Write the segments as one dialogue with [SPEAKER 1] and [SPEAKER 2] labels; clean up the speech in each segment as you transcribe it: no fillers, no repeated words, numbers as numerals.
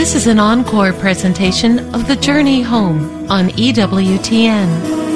[SPEAKER 1] This is an encore presentation of The Journey Home on EWTN.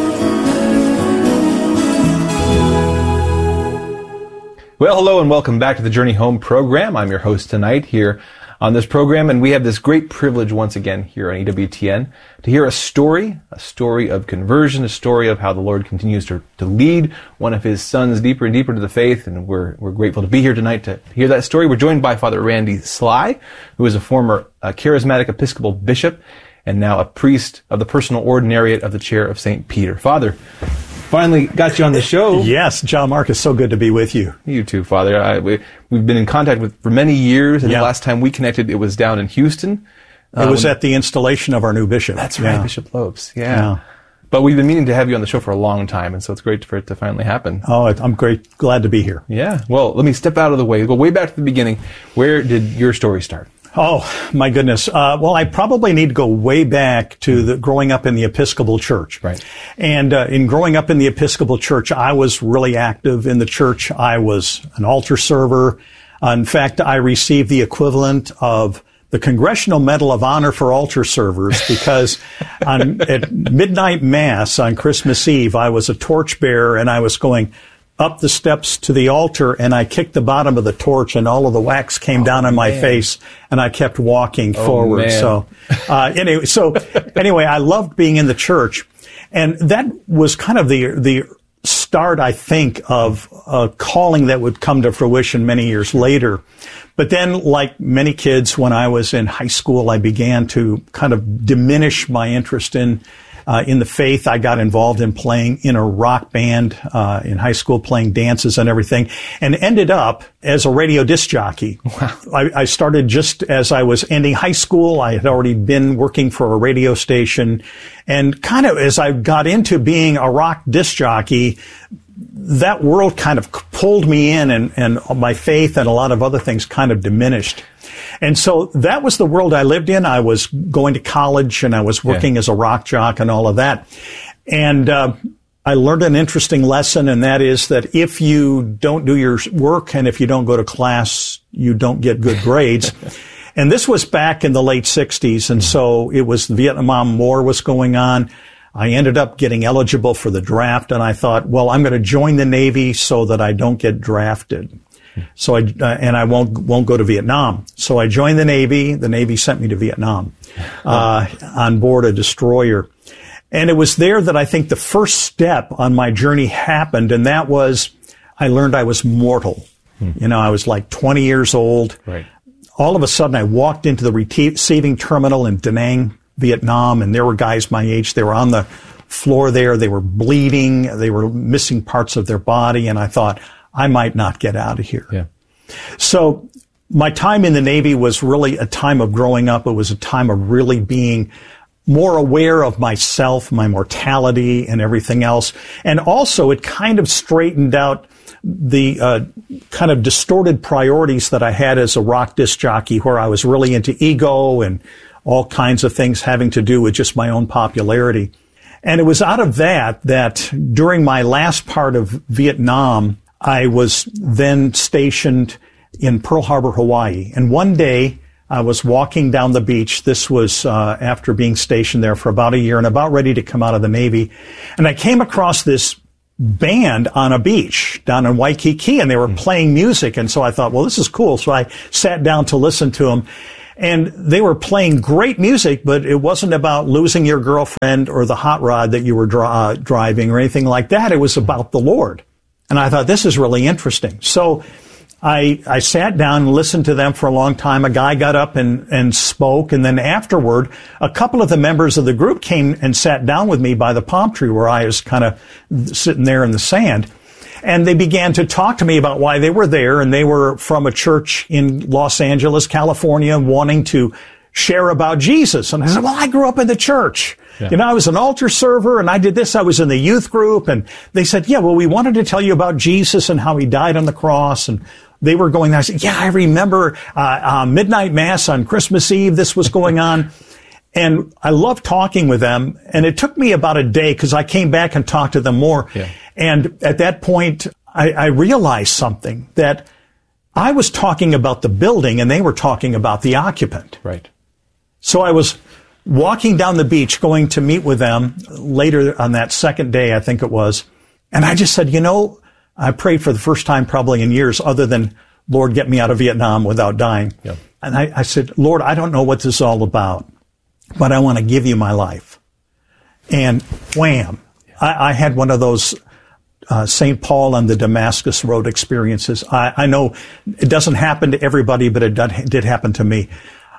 [SPEAKER 2] Well, hello and welcome back to the Journey Home program. I'm your host tonight here on this program, and we have this great privilege once again here on EWTN to hear a story of conversion, a story of how the Lord continues to lead one of His sons deeper and deeper to the faith, and we're grateful to be here tonight to hear that story. We're joined by Father Randy Sly, who is a former charismatic Episcopal bishop and now a priest of the personal ordinariate of the Chair of St. Peter. Father, finally got you on the show.
[SPEAKER 3] Yes, John Marcus, so good to be with you.
[SPEAKER 2] You too, Father. We've been in contact for many years, and the last time we connected, it was down in Houston.
[SPEAKER 3] It was at the installation of our new bishop.
[SPEAKER 2] That's right, Bishop Lopes. Yeah. But we've been meaning to have you on the show for a long time, and so it's great for it to finally happen.
[SPEAKER 3] Oh, I'm glad to be here.
[SPEAKER 2] Yeah. Well, let me step out of the way. Go way back to the beginning. Where did your story start?
[SPEAKER 3] Oh, my goodness. Well, I probably need to go way back to growing up in the Episcopal Church.
[SPEAKER 2] Right.
[SPEAKER 3] And in growing up in the Episcopal Church, I was really active in the church. I was an altar server. In fact, I received the equivalent of the Congressional Medal of Honor for altar servers because at midnight mass on Christmas Eve, I was a torchbearer and I was going up the steps to the altar, and I kicked the bottom of the torch, and all of the wax came down on my face, and I kept walking forward.
[SPEAKER 2] Man.
[SPEAKER 3] So anyway, I loved being in the church, and that was kind of the start, I think, of a calling that would come to fruition many years later. But then, like many kids, when I was in high school, I began to kind of diminish my interest in the faith. I got involved in playing in a rock band in high school, playing dances and everything, and ended up as a radio disc jockey.
[SPEAKER 2] Wow.
[SPEAKER 3] I started just as I was ending high school. I had already been working for a radio station, and kind of as I got into being a rock disc jockey, that world kind of pulled me in, and my faith and a lot of other things kind of diminished. And so that was the world I lived in. I was going to college and I was working as a rock jock and all of that. And I learned an interesting lesson, and that is that if you don't do your work and if you don't go to class, you don't get good grades. And this was back in the late 60s. And so it was the Vietnam War was going on. I ended up getting eligible for the draft, and I thought, well, I'm going to join the Navy so that I don't get drafted. So I won't go to Vietnam. So I joined the Navy. The Navy sent me to Vietnam, on board a destroyer. And it was there that I think the first step on my journey happened. And that was, I learned I was mortal. You know, I was like 20 years old.
[SPEAKER 2] Right.
[SPEAKER 3] All of a sudden I walked into the receiving terminal in Da Nang, Vietnam, and there were guys my age. They were on the floor there. They were bleeding. They were missing parts of their body. And I thought, I might not get out of here.
[SPEAKER 2] Yeah.
[SPEAKER 3] So my time in the Navy was really a time of growing up. It was a time of really being more aware of myself, my mortality, and everything else. And also it kind of straightened out the kind of distorted priorities that I had as a rock disc jockey, where I was really into ego and all kinds of things having to do with just my own popularity. And it was out of that during my last part of Vietnam, I was then stationed in Pearl Harbor, Hawaii. And one day I was walking down the beach. This was after being stationed there for about a year and about ready to come out of the Navy. And I came across this band on a beach down in Waikiki, and they were playing music. And so I thought, well, this is cool. So I sat down to listen to them. And they were playing great music, but it wasn't about losing your girlfriend or the hot rod that you were driving or anything like that. It was about the Lord. And I thought, this is really interesting. So I sat down and listened to them for a long time. A guy got up and spoke. And then afterward, a couple of the members of the group came and sat down with me by the palm tree where I was kind of sitting there in the sand. And they began to talk to me about why they were there. And they were from a church in Los Angeles, California, wanting to share about Jesus. And I said, well, I grew up in the church. Yeah. You know, I was an altar server and I did this. I was in the youth group. And they said, yeah, well, we wanted to tell you about Jesus and how he died on the cross. And they were going there. I said, yeah, I remember midnight mass on Christmas Eve. This was going on. And I loved talking with them. And it took me about a day because I came back and talked to them more. Yeah. And at that point, I realized something, that I was talking about the building and they were talking about the occupant.
[SPEAKER 2] Right.
[SPEAKER 3] So I was walking down the beach going to meet with them later on that second day, I think it was. And I just said, I prayed for the first time probably in years other than, Lord, get me out of Vietnam without dying.
[SPEAKER 2] Yeah.
[SPEAKER 3] And I said, Lord, I don't know what this is all about, but I want to give you my life. And wham, I had one of those St. Paul on the Damascus Road experiences. I know it doesn't happen to everybody, but it did happen to me.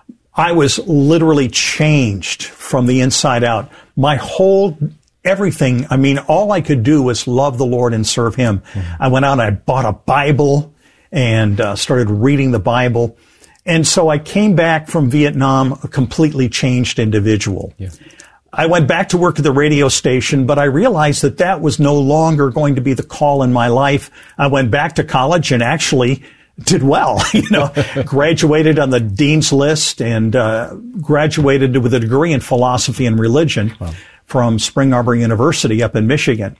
[SPEAKER 3] I was literally changed from the inside out. My whole everything, all I could do was love the Lord and serve Him. Mm-hmm. I went out and I bought a Bible and started reading the Bible. And so I came back from Vietnam a completely changed individual. Yeah. I went back to work at the radio station, but I realized that was no longer going to be the call in my life. I went back to college and actually did well, graduated on the dean's list and graduated with a degree in philosophy and religion from Spring Arbor University up in Michigan.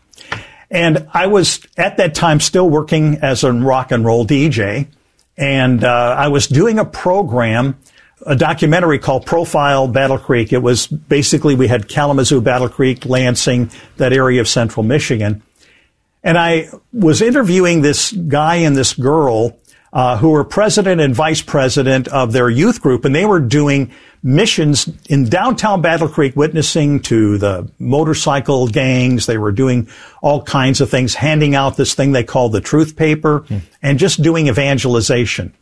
[SPEAKER 3] And I was at that time still working as a rock and roll DJ. And I was doing a program, a documentary called Profile Battle Creek. It was basically, we had Kalamazoo, Battle Creek, Lansing, that area of central Michigan. And I was interviewing this guy and this girl who were president and vice president of their youth group, and they were doing missions in downtown Battle Creek, witnessing to the motorcycle gangs. They were doing all kinds of things, handing out this thing they called the truth paper, and just doing evangelization.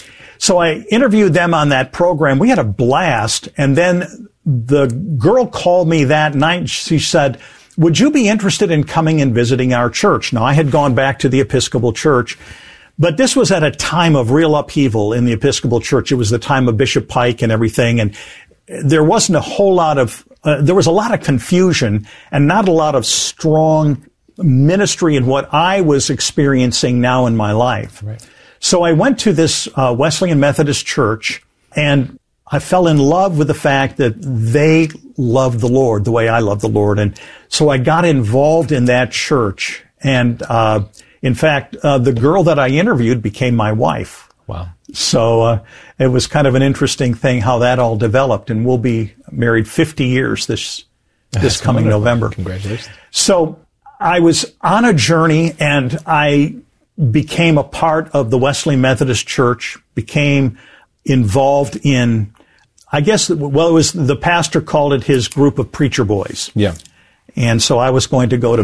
[SPEAKER 3] So I interviewed them on that program. We had a blast, and then the girl called me that night. She said, would you be interested in coming and visiting our church? Now, I had gone back to the Episcopal Church, but this was at a time of real upheaval in the Episcopal Church. It was the time of Bishop Pike and everything, and there wasn't a whole lot of, there was a lot of confusion and not a lot of strong ministry in what I was experiencing now in my life. Right. So I went to this Wesleyan Methodist church, and I fell in love with the fact that they loved the Lord the way I love the Lord. And so I got involved in that church. And in fact, the girl that I interviewed became my wife.
[SPEAKER 2] Wow.
[SPEAKER 3] So it was kind of an interesting thing how that all developed. And we'll be married 50 years this coming November.
[SPEAKER 2] Congratulations.
[SPEAKER 3] So I was on a journey, and I became a part of the Wesleyan Methodist Church, became involved in, I guess, well, it was, the pastor called it his group of preacher boys.
[SPEAKER 2] Yeah.
[SPEAKER 3] And so I was going to go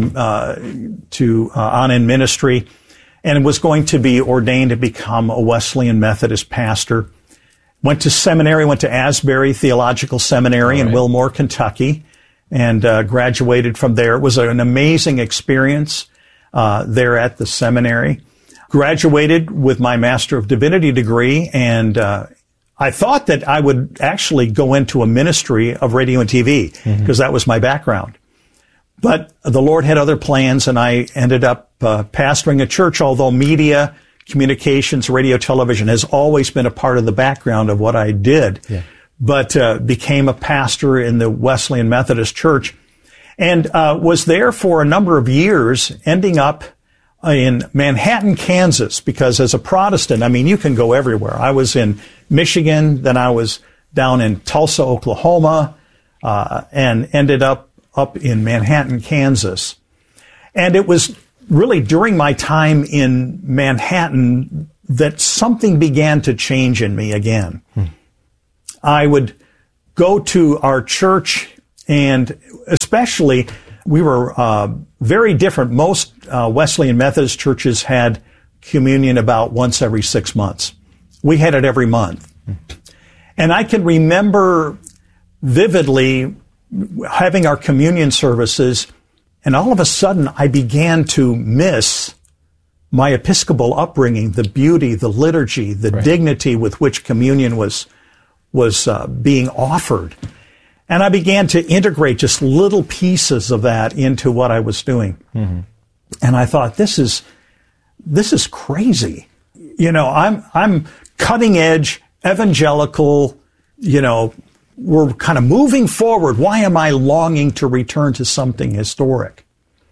[SPEAKER 3] to on in ministry, and was going to be ordained to become a Wesleyan Methodist pastor. Went to seminary, went to Asbury Theological Seminary in Wilmore, Kentucky, and graduated from there. It was an amazing experience there at the seminary. Graduated with my Master of Divinity degree, and I thought that I would actually go into a ministry of radio and TV, because that was my background. But the Lord had other plans, and I ended up pastoring a church, although media, communications, radio, television has always been a part of the background of what I did. Yeah. But became a pastor in the Wesleyan Methodist Church, and was there for a number of years, ending up in Manhattan, Kansas, because as a Protestant, you can go everywhere. I was in Michigan, then I was down in Tulsa, Oklahoma, and ended up in Manhattan, Kansas. And it was really during my time in Manhattan that something began to change in me again. I would go to our church, and especially, we were very different. Most Wesleyan Methodist churches had communion about once every 6 months. We had it every month. And I can remember vividly having our communion services, and all of a sudden I began to miss my Episcopal upbringing, the beauty, the liturgy, the dignity with which communion was being offered. And I began to integrate just little pieces of that into what I was doing. And I thought, this is crazy. I'm cutting edge, evangelical, we're kind of moving forward. Why am I longing to return to something historic?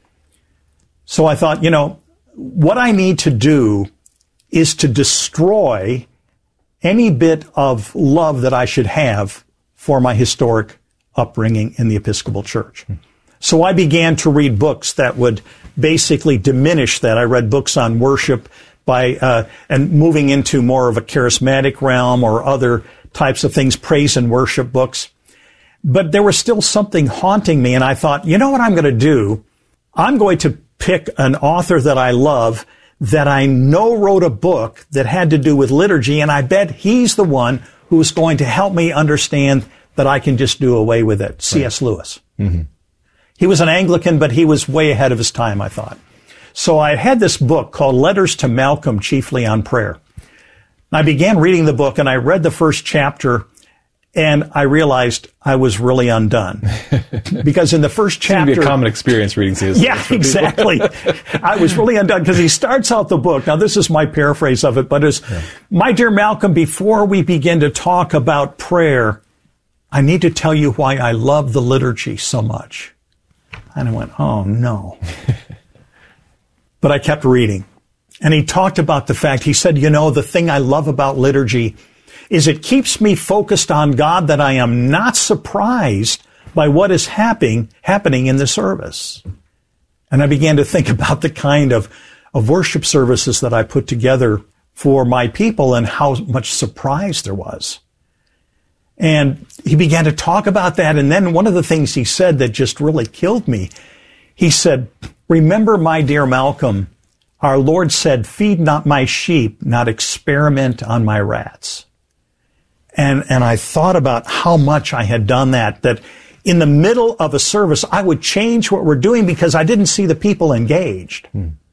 [SPEAKER 3] So I thought, what I need to do is to destroy any bit of love that I should have for my historic upbringing in the Episcopal Church. So I began to read books that would basically diminish that. I read books on worship and moving into more of a charismatic realm or other types of things, praise and worship books. But there was still something haunting me, and I thought, you know what I'm going to do? I'm going to pick an author that I love that I know wrote a book that had to do with liturgy, and I bet he's the one who is going to help me understand that I can just do away with it. C.S. Lewis. Mm-hmm. He was an Anglican, but he was way ahead of his time, I thought. So I had this book called Letters to Malcolm, Chiefly on Prayer. I began reading the book, and I read the first chapter, and I realized I was really undone. Because in the first chapter...
[SPEAKER 2] It would be a common experience reading C.S. Lewis.
[SPEAKER 3] Yeah, exactly. I was really undone, because he starts out the book, now this is my paraphrase of it, but it's, My dear Malcolm, before we begin to talk about prayer, I need to tell you why I love the liturgy so much. And I went, oh no. But I kept reading. And he talked about the fact, he said, you know, the thing I love about liturgy is it keeps me focused on God, that I am not surprised by what is happening in the service. And I began to think about the kind of worship services that I put together for my people and how much surprise there was. And he began to talk about that. And then one of the things he said that just really killed me, he said, remember, my dear Malcolm, our Lord said, feed not my sheep, not experiment on my rats. And I thought about how much I had done that in the middle of a service, I would change what we're doing because I didn't see the people engaged.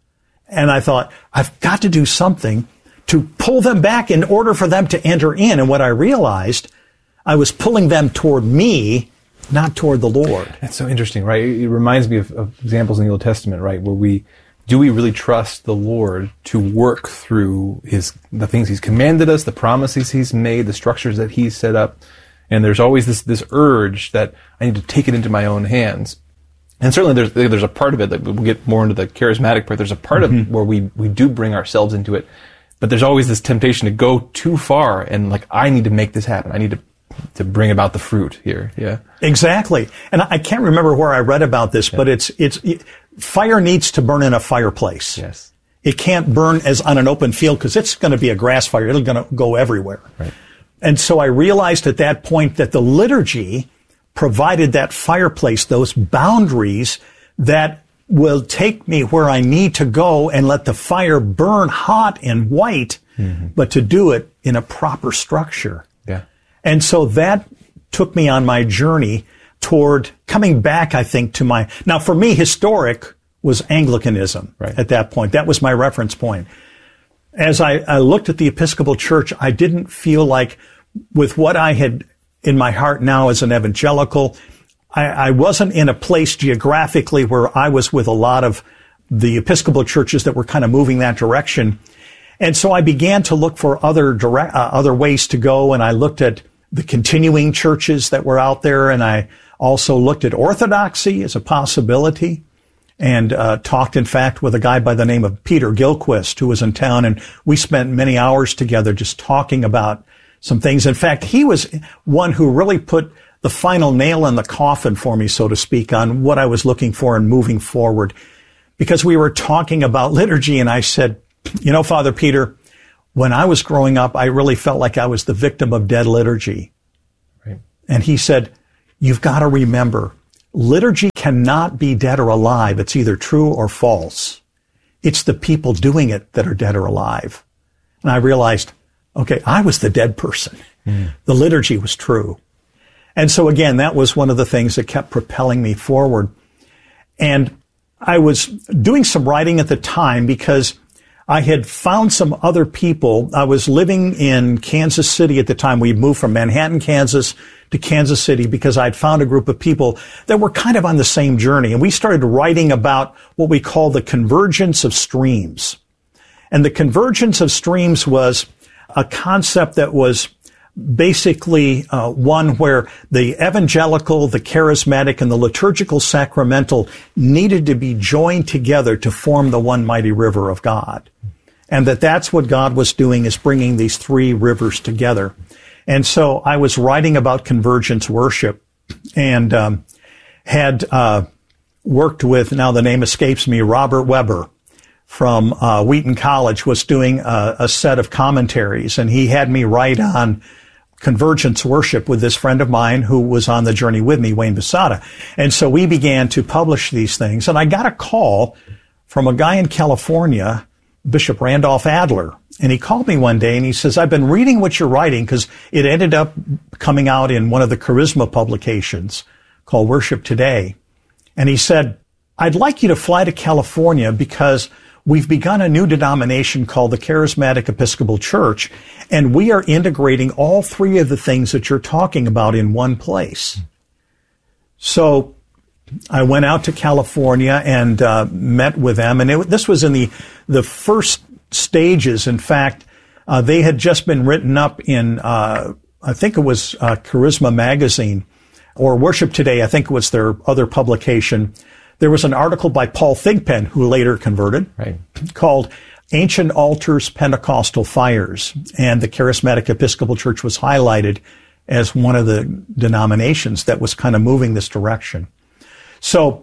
[SPEAKER 3] And I thought, I've got to do something to pull them back in order for them to enter in. And what I realized, I was pulling them toward me, not toward the Lord.
[SPEAKER 2] That's so interesting, right? It reminds me of examples in the Old Testament, right, where do we really trust the Lord to work through the things He's commanded us, the promises He's made, the structures that He's set up? And there's always this urge that I need to take it into my own hands. And certainly there's a part of it that we'll get more into the charismatic part. There's a part of it where we do bring ourselves into it, but there's always this temptation to go too far and I need to make this happen. I need to bring about the fruit here. Yeah. Exactly.
[SPEAKER 3] And I can't remember where I read about this, but it's fire needs to burn in a fireplace.
[SPEAKER 2] Yes.
[SPEAKER 3] It can't burn as on an open field because it's going to be a grass fire. It's going to go everywhere.
[SPEAKER 2] Right.
[SPEAKER 3] And so I realized at that point that the liturgy provided that fireplace, those boundaries that will take me where I need to go and let the fire burn hot and white, but to do it in a proper structure.
[SPEAKER 2] Yeah.
[SPEAKER 3] And so that took me on my journey toward coming back, I think, now for me, historic was Anglicanism at that point. That was my reference point. As I looked at the Episcopal Church, I didn't feel like with what I had in my heart now as an evangelical, I wasn't in a place geographically where I was with a lot of the Episcopal churches that were kind of moving that direction. And so I began to look for other ways to go, and I looked at the continuing churches that were out there, and I also looked at orthodoxy as a possibility, and talked, in fact, with a guy by the name of Peter Gilquist, who was in town, and we spent many hours together just talking about some things. In fact, he was one who really put the final nail in the coffin for me, so to speak, on what I was looking for and moving forward. Because we were talking about liturgy, and I said, you know, Father Peter, when I was growing up, I really felt like I was the victim of dead liturgy.
[SPEAKER 2] Right.
[SPEAKER 3] And he said, you've got to remember, liturgy cannot be dead or alive. It's either true or false. It's the people doing it that are dead or alive. And I realized, okay, I was the dead person. The liturgy was true. And so again, that was one of the things that kept propelling me forward. And I was doing some writing at the time because I had found some other people. I was living in Kansas City at the time. We moved from Manhattan, Kansas to Kansas City because I'd found a group of people that were kind of on the same journey. And we started writing about what we call the convergence of streams. And the convergence of streams was a concept that was basically one where the evangelical, the charismatic, and the liturgical sacramental needed to be joined together to form the one mighty river of God. And that's what God was doing, is bringing these three rivers together. And so I was writing about convergence worship and had worked with, now the name escapes me, Robert Weber from Wheaton College was doing a set of commentaries, and he had me write on convergence worship with this friend of mine who was on the journey with me, Wayne Basada. And so we began to publish these things, and I got a call from a guy in California, Bishop Randolph Adler. And he called me one day and he says, I've been reading what you're writing, because it ended up coming out in one of the Charisma publications called Worship Today. And he said, I'd like you to fly to California because we've begun a new denomination called the Charismatic Episcopal Church, and we are integrating all three of the things that you're talking about in one place. So I went out to California and met with them, and this was in the first stages. In fact, they had just been written up in, I think it was Charisma Magazine, or Worship Today, I think was their other publication. There was an article by Paul Thigpen, who later converted, right, called Ancient Altars, Pentecostal Fires, and the Charismatic Episcopal Church was highlighted as one of the denominations that was kind of moving this direction. So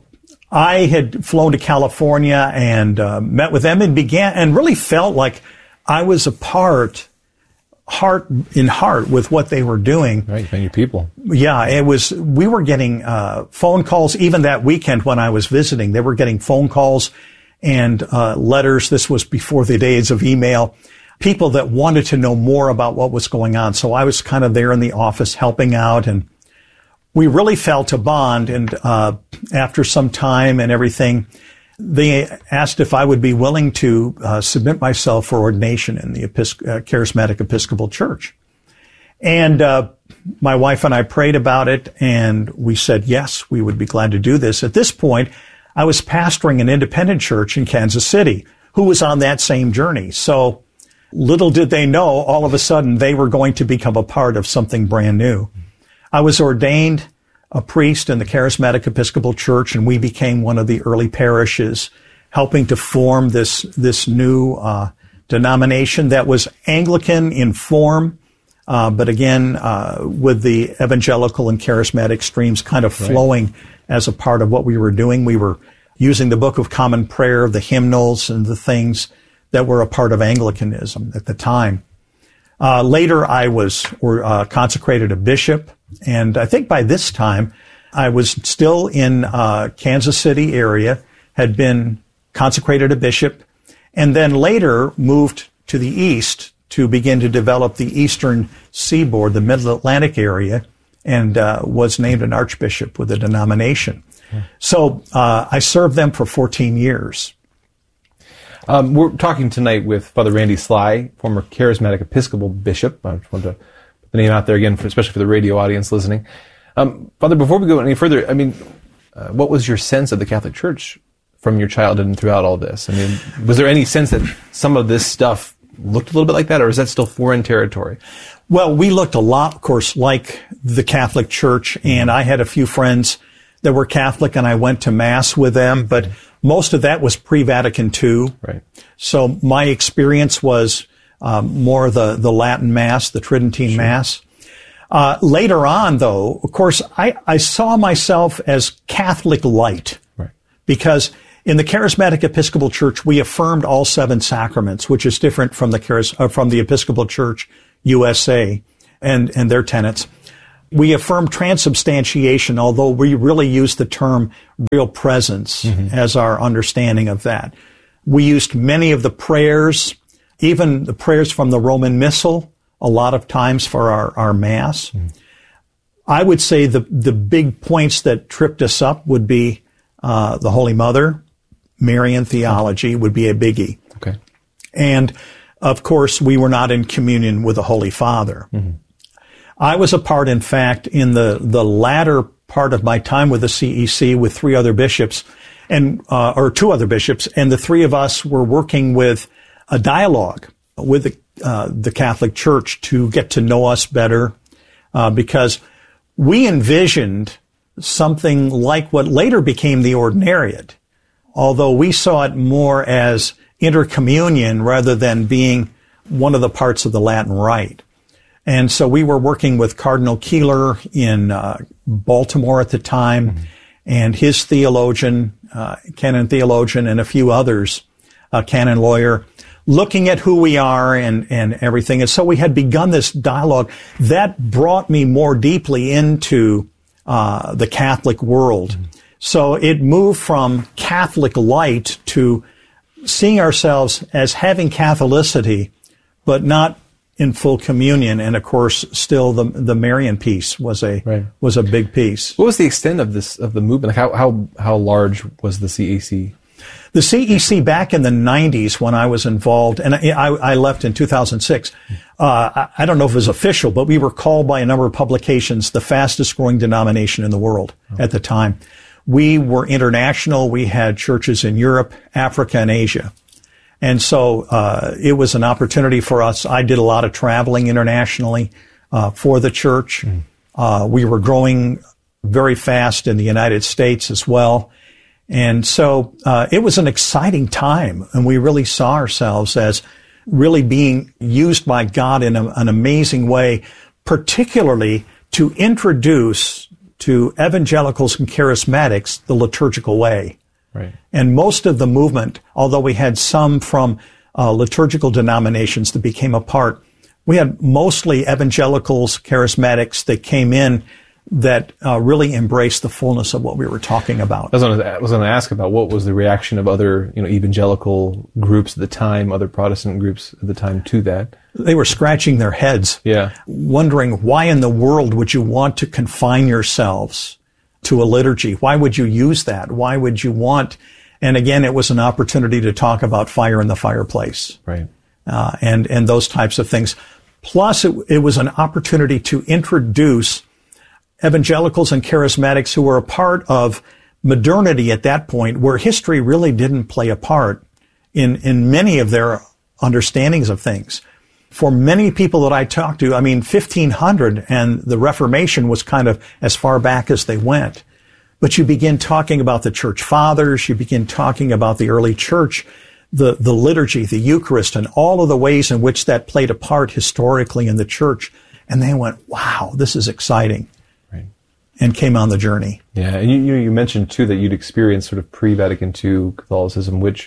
[SPEAKER 3] I had flown to California and met with them and really felt like I was a part, heart in heart, with what they were doing.
[SPEAKER 2] Right, and your people.
[SPEAKER 3] Yeah, we were getting phone calls even that weekend when I was visiting. They were getting phone calls and letters. This was before the days of email. People that wanted to know more about what was going on. So I was kind of there in the office helping out, and we really felt a bond. And after some time and everything, they asked if I would be willing to submit myself for ordination in the Charismatic Episcopal Church. And my wife and I prayed about it, and we said, yes, we would be glad to do this. At this point, I was pastoring an independent church in Kansas City who was on that same journey. So little did they know, all of a sudden, they were going to become a part of something brand new. I was ordained a priest in the Charismatic Episcopal Church, and we became one of the early parishes, helping to form this new denomination that was Anglican in form, but again, with the evangelical and charismatic streams kind of flowing as a part of what we were doing. We were using the Book of Common Prayer, the hymnals, and the things that were a part of Anglicanism at the time. Later, I was consecrated a bishop, and I think by this time, I was still in Kansas City area, had been consecrated a bishop, and then later moved to the east to begin to develop the eastern seaboard, the Middle Atlantic area, and was named an archbishop with the denomination. So I served them for 14 years.
[SPEAKER 2] We're talking tonight with Father Randy Sly, former Charismatic Episcopal Bishop. I just wanted to put the name out there again, especially for the radio audience listening. Father, before we go any further, I mean, what was your sense of the Catholic Church from your childhood and throughout all this? I mean, was there any sense that some of this stuff looked a little bit like that, or is that still foreign territory?
[SPEAKER 3] Well, we looked a lot, of course, like the Catholic Church, and I had a few friends that were Catholic, and I went to Mass with them, but most of that was pre-Vatican II. Right. So my experience was more the Latin Mass, the Tridentine Mass. Later on, though, of course, I saw myself as Catholic light, because in the Charismatic Episcopal Church, we affirmed all 7 sacraments, which is different from the Episcopal Church USA and their tenets. We affirm transubstantiation, although we really use the term real presence as our understanding of that. We used many of the prayers, even the prayers from the Roman Missal, a lot of times for our Mass. I would say the big points that tripped us up would be the Holy Mother, Marian theology would be a biggie. Okay. And, of course, we were not in communion with the Holy Father. I was a part, in fact, in the latter part of my time with the CEC with 3 other bishops, or 2 other bishops, and the 3 of us were working with a dialogue with the Catholic Church to get to know us better, because we envisioned something like what later became the Ordinariate, although we saw it more as intercommunion rather than being one of the parts of the Latin Rite. And so we were working with Cardinal Keeler in Baltimore at the time, and his theologian, canon theologian, and a few others, canon lawyer, looking at who we are and everything. And so we had begun this dialogue that brought me more deeply into the Catholic world. So it moved from Catholic light to seeing ourselves as having Catholicity, but not in full communion. And of course, still the Marian piece was a big piece.
[SPEAKER 2] What was the extent of the movement? Like how large was the CEC?
[SPEAKER 3] The CEC back in the 90s when I was involved, and I left in 2006, I don't know if it was official, but we were called by a number of publications the fastest growing denomination in the world at the time. We were international. We had churches in Europe, Africa, and Asia. And so it was an opportunity for us. I did a lot of traveling internationally for the church. We were growing very fast in the United States as well. And so it was an exciting time, and we really saw ourselves as really being used by God in an amazing way, particularly to introduce to evangelicals and charismatics the liturgical way.
[SPEAKER 2] Right.
[SPEAKER 3] And most of the movement, although we had some from liturgical denominations that became a part, we had mostly evangelicals, charismatics that came in that really embraced the fullness of what we were talking about.
[SPEAKER 2] I was going to ask about what was the reaction of other, evangelical groups at the time, other Protestant groups at the time to that.
[SPEAKER 3] They were scratching their heads, wondering why in the world would you want to confine yourselves to a liturgy? Why would you use that? Why would you want? And again, it was an opportunity to talk about fire in the fireplace,
[SPEAKER 2] right?
[SPEAKER 3] And those types of things. Plus, it was an opportunity to introduce evangelicals and charismatics who were a part of modernity at that point, where history really didn't play a part in many of their understandings of things. For many people that I talked to, 1500 and the Reformation was kind of as far back as they went. But you begin talking about the church fathers, you begin talking about the early church, the liturgy, the Eucharist, and all of the ways in which that played a part historically in the church. And they went, wow, this is exciting.
[SPEAKER 2] Right.
[SPEAKER 3] And came on the journey.
[SPEAKER 2] Yeah, and you mentioned too that you'd experienced sort of pre-Vatican II Catholicism, which,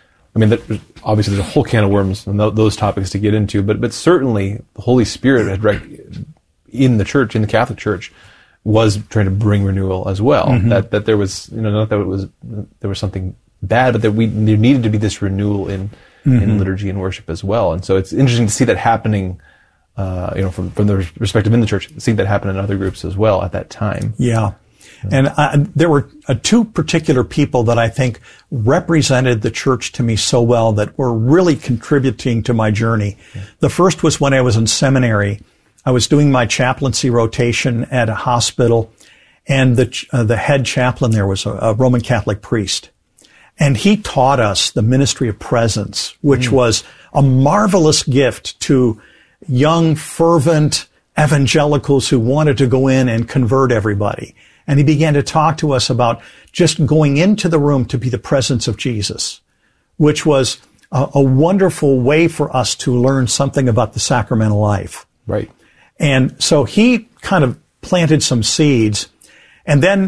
[SPEAKER 2] obviously there's a whole can of worms and those topics to get into, but certainly the Holy Spirit had in the church, in the Catholic Church, was trying to bring renewal as well. Mm-hmm. That there was, not that there was something bad, but that there needed to be this renewal in liturgy and worship as well. And so it's interesting to see that happening, from the perspective in the church, seeing that happen in other groups as well at that time.
[SPEAKER 3] Yeah. And there were two particular people that I think represented the church to me so well that were really contributing to my journey. Yeah. The first was when I was in seminary. I was doing my chaplaincy rotation at a hospital, and the head chaplain there was a Roman Catholic priest. And he taught us the ministry of presence, which was a marvelous gift to young, fervent evangelicals who wanted to go in and convert everybody. And he began to talk to us about just going into the room to be the presence of Jesus, which was a wonderful way for us to learn something about the sacramental life.
[SPEAKER 2] Right.
[SPEAKER 3] And so he kind of planted some seeds. And then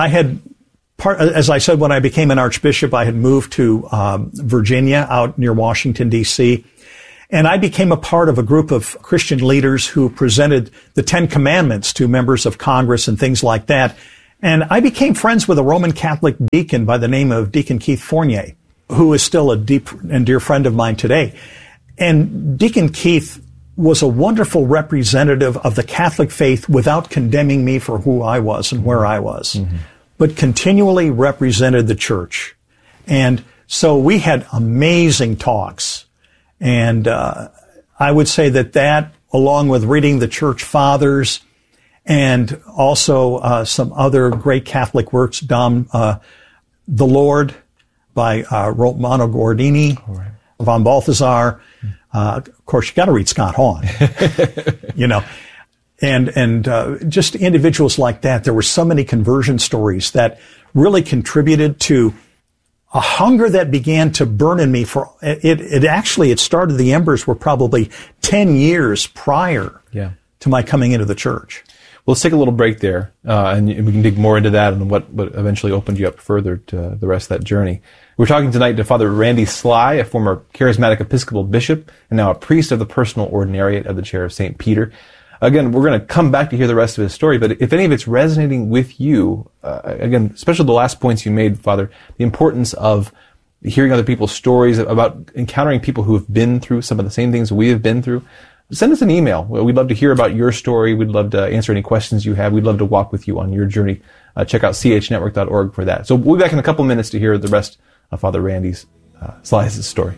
[SPEAKER 3] as I said, when I became an archbishop, I had moved to Virginia, out near Washington, D.C., and I became a part of a group of Christian leaders who presented the Ten Commandments to members of Congress and things like that. And I became friends with a Roman Catholic deacon by the name of Deacon Keith Fournier, who is still a deep and dear friend of mine today. And Deacon Keith was a wonderful representative of the Catholic faith without condemning me for who I was and where I was, but continually represented the church. And so we had amazing talks. And I would say that along with reading the church fathers and also some other great Catholic works, The Lord by Romano Guardini, von Balthasar. Of course, you got to read Scott Hahn, and just individuals like that. There were so many conversion stories that really contributed to a hunger that began to burn in me for it. It started, the embers were probably 10 years prior to my coming into the church.
[SPEAKER 2] Well, let's take a little break there, and we can dig more into that and what eventually opened you up further to the rest of that journey. We're talking tonight to Father Randy Sly, a former charismatic Episcopal bishop and now a priest of the Personal Ordinariate of the Chair of St. Peter. Again, we're going to come back to hear the rest of his story, but if any of it's resonating with you, again, especially the last points you made, Father, the importance of hearing other people's stories, about encountering people who have been through some of the same things we have been through, send us an email. We'd love to hear about your story. We'd love to answer any questions you have. We'd love to walk with you on your journey. Check out chnetwork.org for that. So we'll be back in a couple minutes to hear the rest of Father Randy Sly's story.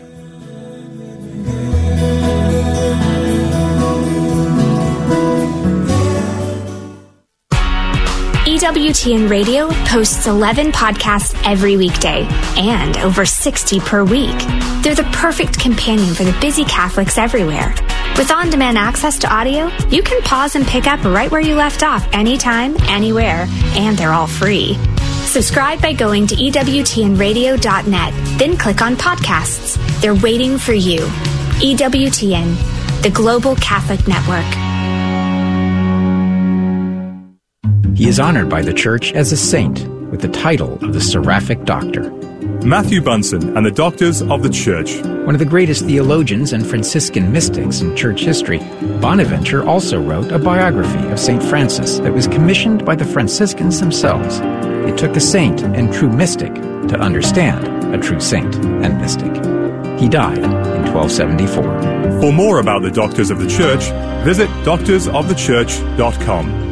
[SPEAKER 4] EWTN Radio posts 11 podcasts every weekday and over 60 per week. They're the perfect companion for the busy Catholics everywhere. With on-demand access to audio, you can pause and pick up right where you left off anytime, anywhere, and they're all free. Subscribe by going to EWTNradio.net, then click on podcasts. They're waiting for you. EWTN, the Global Catholic Network.
[SPEAKER 5] He is honored by the Church as a saint with the title of the Seraphic Doctor.
[SPEAKER 6] Matthew Bunson and the Doctors of the Church.
[SPEAKER 5] One of the greatest theologians and Franciscan mystics in church history, Bonaventure also wrote a biography of St. Francis that was commissioned by the Franciscans themselves. It took a saint and true mystic to understand a true saint and mystic. He died in 1274.
[SPEAKER 6] For more about the Doctors of the Church, visit doctorsofthechurch.com.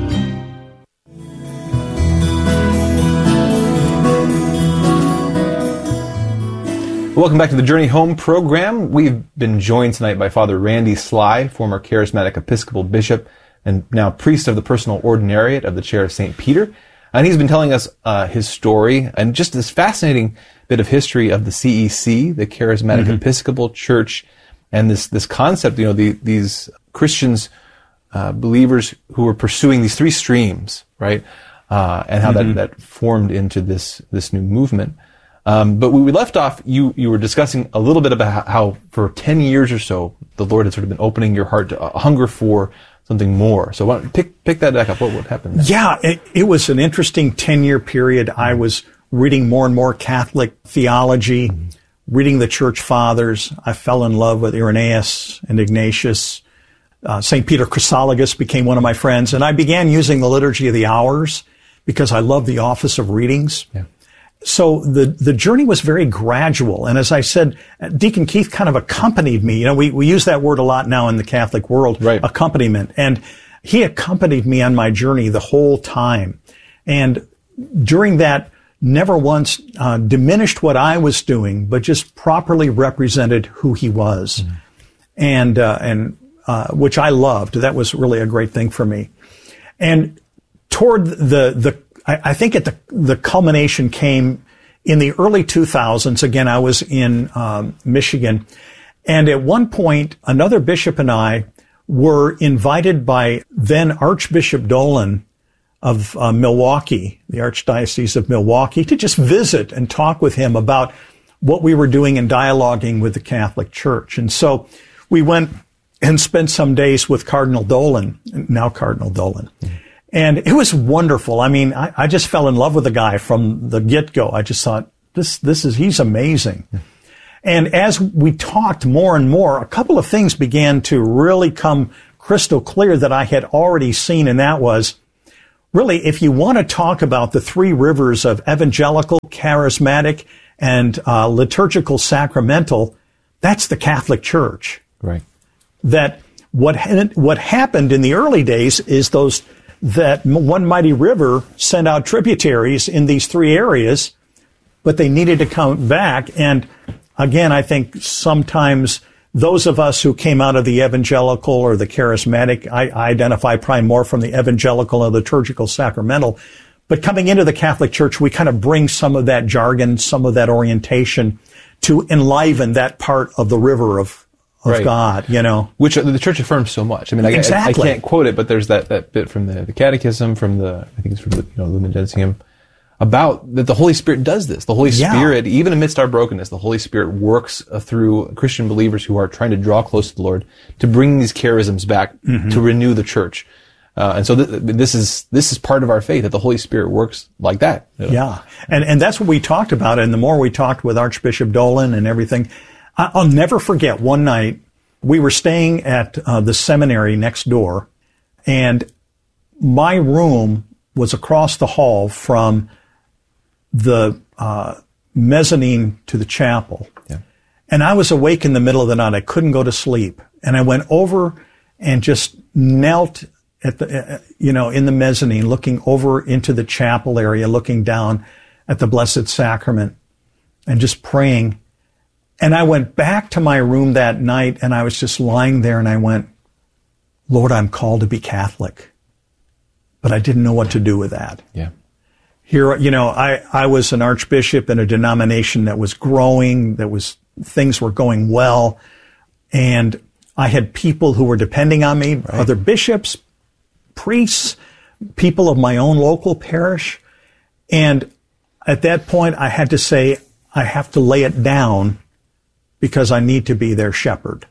[SPEAKER 2] Welcome back to the Journey Home program. We've been joined tonight by Father Randy Sly, former charismatic Episcopal bishop and now priest of the Personal Ordinariate of the Chair of St. Peter. And he's been telling us his story and just this fascinating bit of history of the CEC, the Charismatic Episcopal Church, and this concept, these Christians, believers who were pursuing these three streams, right? And how that formed into this new movement. But when we left off, you were discussing a little bit about how for 10 years or so, the Lord had sort of been opening your heart to a hunger for something more. So why don't pick that back up. What happened next?
[SPEAKER 3] Yeah, it was an interesting 10-year period. I was reading more and more Catholic theology, reading the Church Fathers. I fell in love with Irenaeus and Ignatius. St. Peter Chrysologus became one of my friends. And I began using the Liturgy of the Hours because I love the office of readings. Yeah. So the journey was very gradual. And as I said, Deacon Keith kind of accompanied me. We use that word a lot now in the Catholic world, right. Accompaniment. And he accompanied me on my journey the whole time. And during that, never once diminished what I was doing, but just properly represented who he was. And which I loved. That was really a great thing for me. And toward I think the culmination came in the early 2000s. Again, I was in Michigan. And at one point, another bishop and I were invited by then Archbishop Dolan of Milwaukee, the Archdiocese of Milwaukee, to just visit and talk with him about what we were doing and dialoguing with the Catholic Church. And so we went and spent some days with Cardinal Dolan, now Cardinal Dolan. And it was wonderful. I mean, I just fell in love with the guy from the get-go. I just thought, he's amazing. And as we talked more and more, a couple of things began to really come crystal clear that I had already seen, and that was, really, if you want to talk about the three rivers of evangelical, charismatic, and liturgical sacramental, that's the Catholic Church.
[SPEAKER 2] Right.
[SPEAKER 3] That what happened in the early days is that one mighty river sent out tributaries in these three areas, but they needed to come back. And again, I think sometimes those of us who came out of the evangelical or the charismatic, I identify probably more from the evangelical and liturgical sacramental, but coming into the Catholic Church, we kind of bring some of that jargon, some of that orientation to enliven that part of the river of right. God,
[SPEAKER 2] Which the Church affirms so much. I mean,
[SPEAKER 3] exactly.
[SPEAKER 2] I can't quote it, but there's that bit from the Catechism, I think it's from the Lumen Gentium, about that the Holy Spirit does this. The Holy Spirit, even amidst our brokenness, the Holy Spirit works through Christian believers who are trying to draw close to the Lord to bring these charisms back, to renew the church. And so this is part of our faith, that the Holy Spirit works like that.
[SPEAKER 3] Yeah. And that's what we talked about. And the more we talked with Archbishop Dolan and everything, I'll never forget one night we were staying at the seminary next door, and my room was across the hall from the mezzanine to the chapel. Yeah. And I was awake in the middle of the night. I couldn't go to sleep. And I went over and just knelt at the, in the mezzanine, looking over into the chapel area, looking down at the Blessed Sacrament and just praying. And I went back to my room that night, and I was just lying there, and I went, Lord, I'm called to be Catholic. But I didn't know what to do with that.
[SPEAKER 2] Yeah.
[SPEAKER 3] Here, I was an archbishop in a denomination that was growing, things were going well, and I had people who were depending on me, right. Other bishops, priests, people of my own local parish. And at that point, I had to say, I have to lay it down because I need to be their shepherd.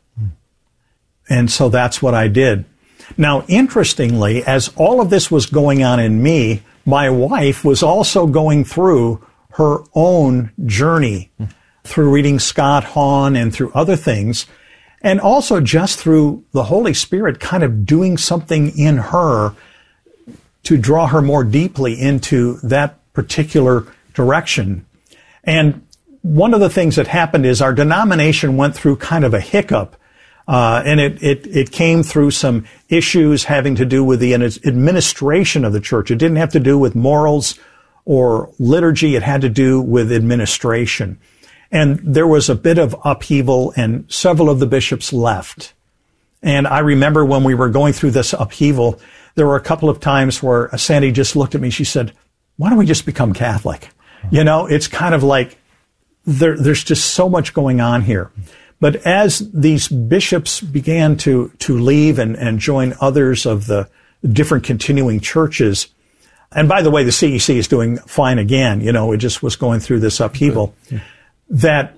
[SPEAKER 3] And so that's what I did. Now, interestingly, as all of this was going on in me, my wife was also going through her own journey through reading Scott Hahn and through other things, and also just through the Holy Spirit kind of doing something in her to draw her more deeply into that particular direction. And one of the things that happened is our denomination went through kind of a hiccup. And it came through some issues having to do with the administration of the church. It didn't have to do with morals or liturgy. It had to do with administration. And there was a bit of upheaval, and several of the bishops left. And I remember when we were going through this upheaval, there were a couple of times where Sandy just looked at me. She said, why don't we just become Catholic? It's kind of like there's just so much going on here. But as these bishops began to leave and join others of the different continuing churches, and by the way, the CEC is doing fine again, it just was going through this upheaval, that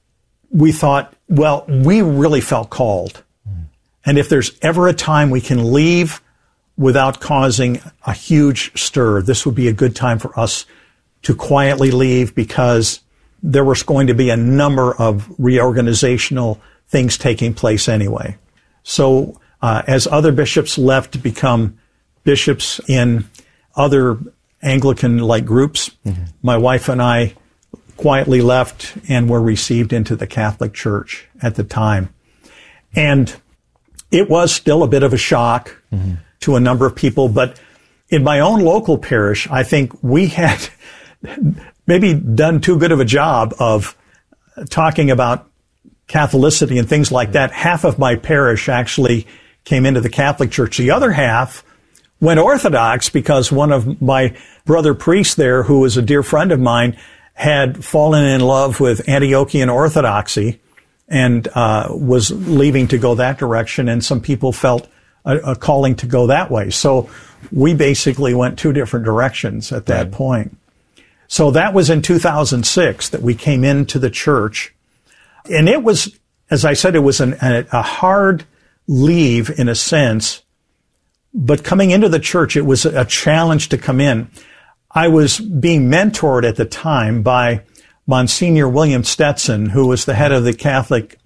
[SPEAKER 3] we thought, well, we really felt called. And if there's ever a time we can leave without causing a huge stir, this would be a good time for us to quietly leave, because there was going to be a number of reorganizational things taking place anyway. So as other bishops left to become bishops in other Anglican-like groups, my wife and I quietly left and were received into the Catholic Church at the time. And it was still a bit of a shock to a number of people, but in my own local parish, I think we had maybe done too good of a job of talking about Catholicity and things like that. Half of my parish actually came into the Catholic Church. The other half went Orthodox because one of my brother priests there, who was a dear friend of mine, had fallen in love with Antiochian Orthodoxy and was leaving to go that direction, and some people felt a calling to go that way. So we basically went two different directions at that point. So that was in 2006 that we came into the church. And it was, as I said, it was a hard leave in a sense. But coming into the church, it was a challenge to come in. I was being mentored at the time by Monsignor William Stetson, who was the head of the Catholic,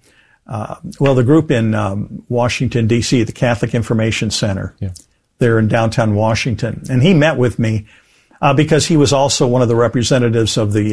[SPEAKER 3] the group in Washington, D.C., the Catholic Information Center there in downtown Washington. And he met with me because he was also one of the representatives of the